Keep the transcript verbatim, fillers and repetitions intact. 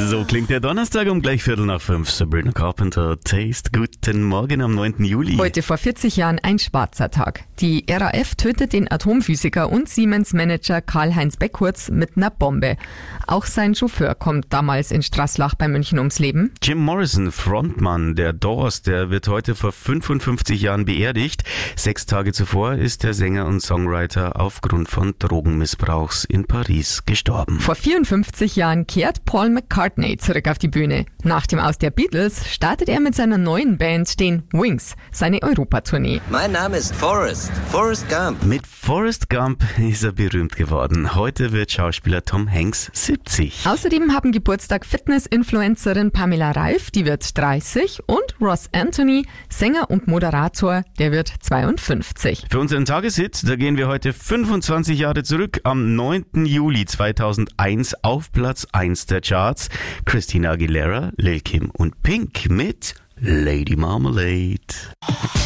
So klingt der Donnerstag um gleich Viertel nach fünf. Sabrina Carpenter, Taste. Guten Morgen am neunten Juli. Heute vor vierzig Jahren ein schwarzer Tag. Die R A F tötet den Atomphysiker und Siemens-Manager Karl-Heinz Beckurz mit einer Bombe. Auch sein Chauffeur kommt damals in Straßlach bei München ums Leben. Jim Morrison, Frontmann der Doors, der wird heute vor fünfundfünfzig Jahren beerdigt. Sechs Tage zuvor ist der Sänger und Songwriter aufgrund von Drogenmissbrauchs in Paris gestorben. Vor vierundfünfzig Jahren kehrt Paul McCartney zurück auf die Bühne. Nach dem Aus der Beatles startet er mit seiner neuen Band, den Wings, seine Europatournee. Mein Name ist Forrest, Forrest Gump. Mit Forrest Gump ist er berühmt geworden. Heute wird Schauspieler Tom Hanks siebzig. Außerdem haben Geburtstag Fitness-Influencerin Pamela Reif, die wird dreißig, und Ross Anthony, Sänger und Moderator, der wird zweiundfünfzig. Für unseren Tageshit, da gehen wir heute fünfundzwanzig Jahre zurück, am neunten Juli zweitausendeins auf Platz eins der Charts. Christina Aguilera, Lil Kim und Pink mit Lady Marmalade.